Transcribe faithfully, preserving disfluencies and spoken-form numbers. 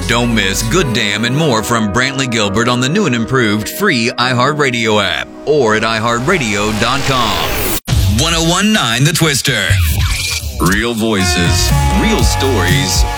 Don't miss Good Damn and more from Brantley Gilbert on the new and improved free iHeartRadio app or at i heart radio dot com. one oh one point nine The Twister. Real voices, real stories,